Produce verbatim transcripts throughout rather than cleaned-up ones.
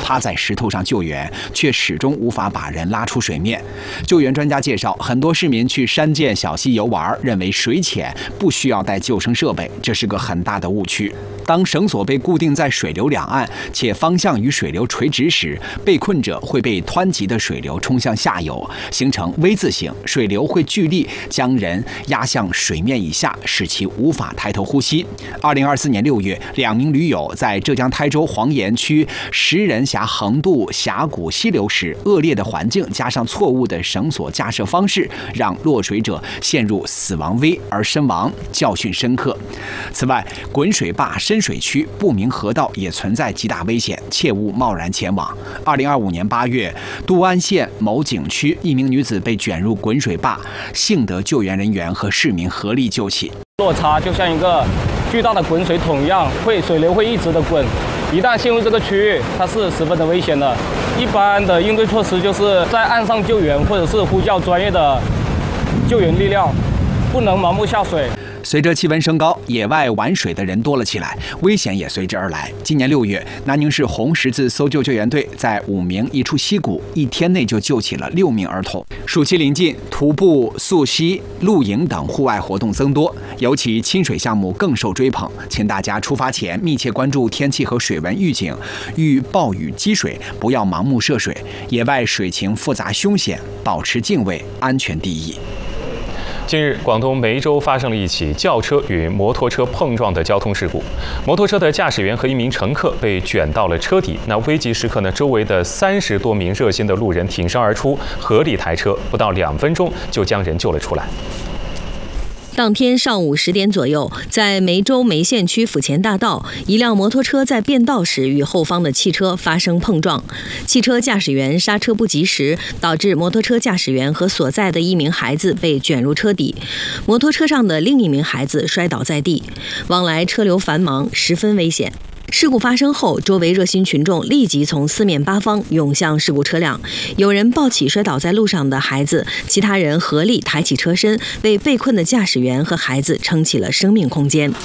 趴在石头上救援，却始终无法把人拉出水面。救援专家介绍，很多市民去山涧小溪游玩，认为水浅不需要带救生设备，这是个很大的误区。当绳索被固定在水流两岸，且方向与水流垂直时，被困者会被湍急的水流冲向下游，形成 V 字形，水流会巨力将人压向水面以下，使其无法抬头呼吸。二零二四年六月，两名驴友在浙江台州黄岩区石人峡横渡峡谷溪流时，恶劣的环境加上错误的绳索架设方式，让落水者陷入死亡 V 而身亡，教训深刻。此外，滚水坝深水区不明河道也存在极大危险，切勿贸然前往。二零二五年八月，都安县某景区一名女子被卷入滚水坝，幸得救援人员和市民合力救起。 落差就像一个巨大的滚水桶一样，会水流会一直的滚，一旦进入这个区域，它是十分的危险的。一般的应对措施就是在岸上救援，或者是呼叫专业的救援力量，不能盲目下水。 随着气温升高，野外玩水的人多了起来，危险也随之而来。今年六月，南宁市红十字搜救救援队在武鸣一处溪谷，一天内就救起了六名儿童。暑期临近，徒步、溯溪、露营等户外活动增多，尤其亲水项目更受追捧。请大家出发前密切关注天气和水文预警，遇暴雨积水，不要盲目涉水。野外水情复杂凶险，保持敬畏，安全第一。 近日，广东梅州发生了一起轿车与摩托车碰撞的交通事故，摩托车的驾驶员和一名乘客被卷到了车底。那危急时刻呢，周围的三十多名热心的路人挺身而出，合力抬车，不到两分钟就将人救了出来。 当天上午十点左右，在梅州梅县区府前大道，一辆摩托车在变道时与后方的汽车发生碰撞，汽车驾驶员刹车不及时，导致摩托车驾驶员和所在的一名孩子被卷入车底，摩托车上的另一名孩子摔倒在地，往来车流繁忙，十分危险。事故发生后，周围热心群众立即从四面八方涌向事故车辆，有人抱起摔倒在路上的孩子，其他人合力抬起车身，为被困的驾驶员和孩子撑起了生命空间。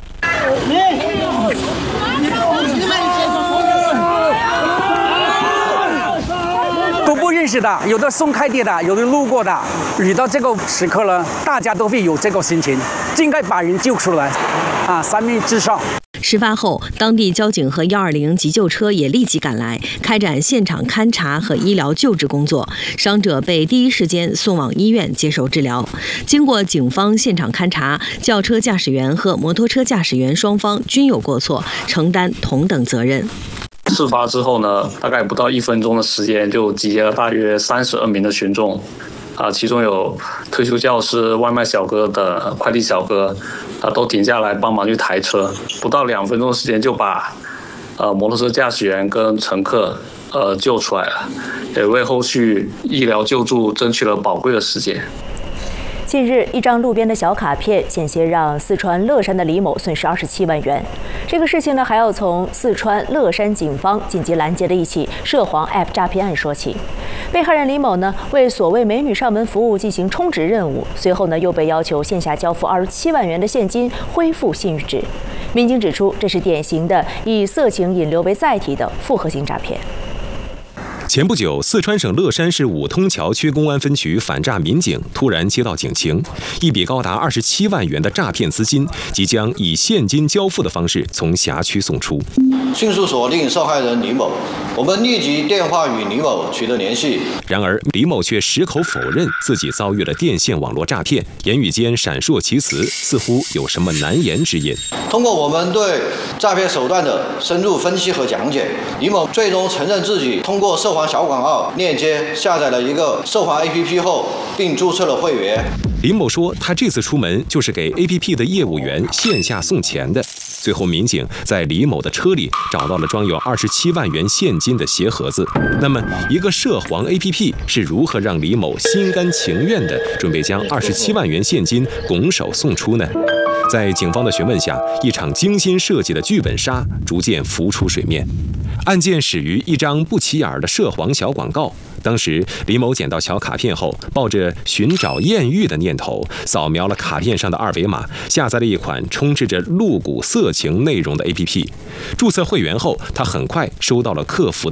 都不认识的，有的送快递的，有的路过的，遇到这个时刻了，大家都会有这个心情，应该把人救出来，啊，三命至上。 事发后，当地交警和一二零急救车也立即赶来，开展现场勘查和医疗救治工作。伤者被第一时间送往医院接受治疗。经过警方现场勘查，轿车驾驶员和摩托车驾驶员双方均有过错，承担同等责任。 事发之后呢，大概不到一分钟的时间，就集结了大约三十二名的群众。啊，其中有退休教师、外卖小哥的快递小哥，啊，都停下来帮忙去抬车，不到两分钟时间就把，呃，摩托车驾驶员跟乘客，呃，救出来了，也为后续医疗救助争取了宝贵的时间。 近日，一张路边的小卡片险些让四川乐山的李某损失二十七万元。这个事情呢，还要从四川乐山警方紧急拦截的一起涉黄 App 诈骗案说起。被害人李某呢，为所谓美女上门服务进行充值任务，随后呢，又被要求线下交付二十七万元的现金，恢复信誉值。民警指出，这是典型的以色情引流为载体的复合型诈骗。 前不久，四川省乐山市五通桥区公安分局反诈民警突然接到警情，一笔高达二十七万元的诈骗资金即将以现金交付的方式从辖区送出。 迅速锁定受害人李某，我们立即电话与李某取得联系。 然而，李某却矢口否认自己遭遇了电线网络诈骗，言语间闪烁其词，似乎有什么难言之隐。 通过我们对诈骗手段的深入分析和讲解，李某最终承认自己通过涉黄小广告链接下载了一个涉黄 A P P 后，并注册了会员。 李某说，他这次出门就是给 A P P 的业务员线下送钱的。最后，民警在李某的车里找到了装有二十七万元现金的鞋盒子。那么，一个涉黄 A P P 是如何让李某心甘情愿地准备将二十七万元现金拱手送出呢？在警方的询问下，一场精心设计的剧本杀逐渐浮出水面。案件始于一张不起眼的涉黄小广告。当时，李某捡到小卡片后，抱着寻找艳遇的念头，扫描了卡片上的二维码，下载了一款充斥着露骨色情内容的 A P P。注册会员后，他很快收到了客服的